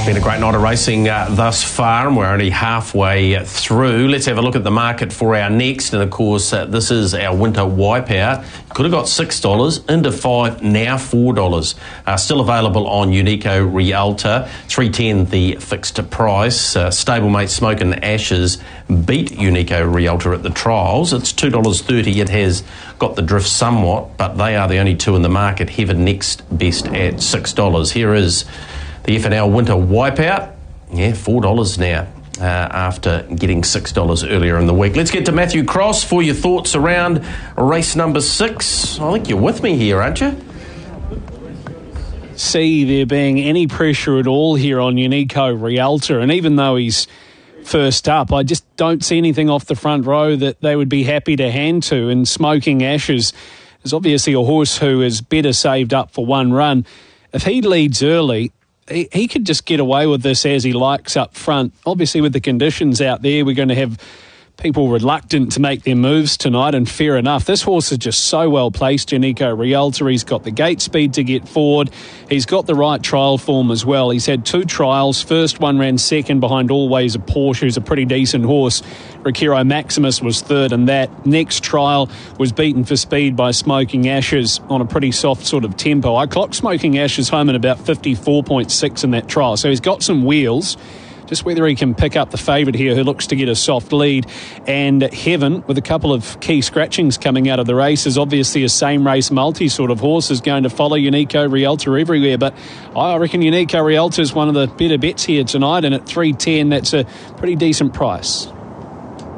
Been a great night of racing thus far, and we're only halfway through. Let's have a look at the market for our next, and of course this is our winter wipeout. Could have got $6 into $5, now $4. Still available on Unico Rialta, $3.10 the fixed price. Stablemate Smoke and Ashes beat Unico Rialta at the trials. It's $2.30. It has got the drift somewhat, but they are the only two in the market. Heaven next best at $6. Here is the FNL Winter Wipeout, $4 now after getting $6 earlier in the week. Let's get to Matthew Cross for your thoughts around race number 6. I think you're with me here, aren't you? See there being any pressure at all here on Unico Rialta, and even though he's first up, I just don't see anything off the front row that they would be happy to hand to. And Smoking Ashes is obviously a horse who is better saved up for one run. If he leads early, he could just get away with this as he likes up front. Obviously, with the conditions out there, we're going to have people reluctant to make their moves tonight, and fair enough. This horse is just so well placed, Unico Rialta. He's got the gate speed to get forward. He's got the right trial form as well. He's had 2 trials. First one ran second behind Always a Porsche, who's a pretty decent horse. Rakiro Maximus was third in that. Next trial was beaten for speed by Smoking Ashes on a pretty soft sort of tempo. I clocked Smoking Ashes home at about 54.6 in that trial, so he's got some wheels. Just whether he can pick up the favourite here, who looks to get a soft lead. And Heaven, with a couple of key scratchings coming out of the race, is obviously a same race multi sort of horse, is going to follow Unico Rialta everywhere. But I reckon Unico Rialta is one of the better bets here tonight, and at $3.10, that's a pretty decent price.